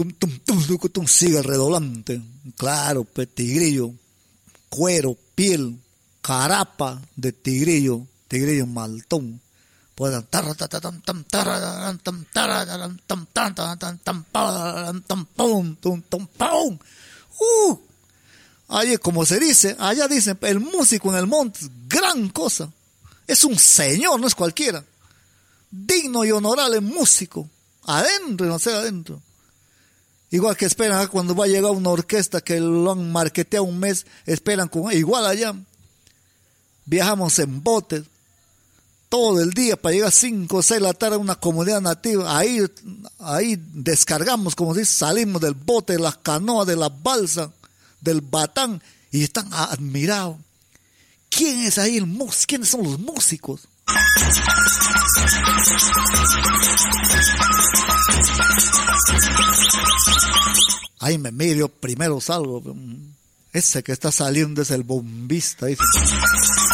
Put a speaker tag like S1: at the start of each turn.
S1: Sigue el redoblante. Claro, pues, tigrillo, cuero, piel, carapa de tigrillo maltón. Pues, allí, como se dice, allá dicen, el músico en el monte es gran cosa. Es un señor, no es cualquiera. Digno y honorable músico. Adentro y no sea adentro. Igual que esperan cuando va a llegar una orquesta que lo han marketeado un mes, esperan con igual allá. Viajamos en botes todo el día para llegar a 5 o 6 de la tarde a una comunidad nativa. Ahí descargamos, como se dice, salimos del bote, de las canoas, de las balsas, del batán, y están admirados. ¿Quién es ahí el músico? ¿Quiénes son los músicos? Ahí me miro, primero salgo. Ese que está saliendo es el bombista, dice.